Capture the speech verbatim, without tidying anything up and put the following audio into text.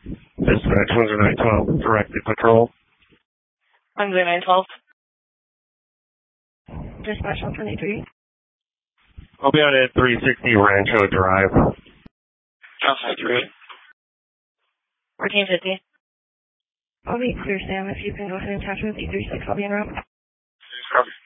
Dispatch one zero nine twelve, directed patrol. one zero nine twelve. Dispatch one twenty-three. I'll be on at three sixty Rancho Drive. Alpha three. fourteen fifty. I'll be clear, Sam. If you can go ahead and attach me with E three six, I'll be en route. Copy.